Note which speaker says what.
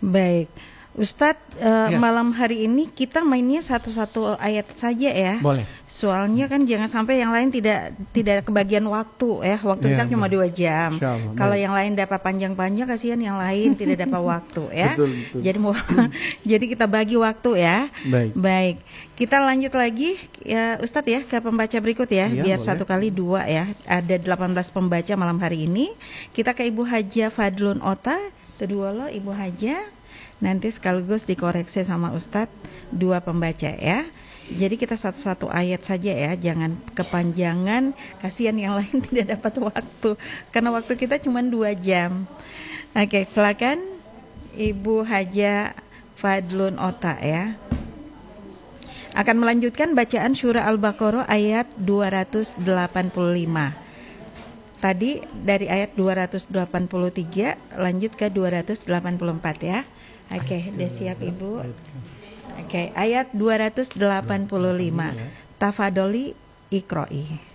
Speaker 1: Baik, Ustadz, malam hari ini kita mainnya satu-satu ayat saja ya.
Speaker 2: Boleh.
Speaker 1: Soalnya kan jangan sampai yang lain tidak kebagian waktu ya. Waktu kita cuma 2 jam. Kalau yang lain dapat panjang-panjang, kasihan yang lain tidak dapat waktu ya.
Speaker 2: Betul, betul.
Speaker 1: Jadi kita bagi waktu ya.
Speaker 2: Baik.
Speaker 1: Kita lanjut lagi ya Ustadz ya ke pembaca berikut ya. Biar
Speaker 2: boleh.
Speaker 1: 1 kali 2 ya. Ada 18 pembaca malam hari ini. Kita ke Ibu Haja Fadlun Ota. Kedua lo Ibu Haja. Nanti sekaligus dikoreksi sama Ustadz 2 pembaca ya. Jadi kita satu-satu ayat saja ya, jangan kepanjangan, kasihan yang lain tidak dapat waktu. Karena waktu kita cuma 2 jam. Oke, silakan Ibu Haja Fadlun Ota ya. Akan melanjutkan bacaan surah Al-Baqarah ayat 285. Tadi dari ayat 283 lanjut ke 284 ya. Oke, udah siap Ibu. Oke, ayat 285. Tafadoli Iqra'i.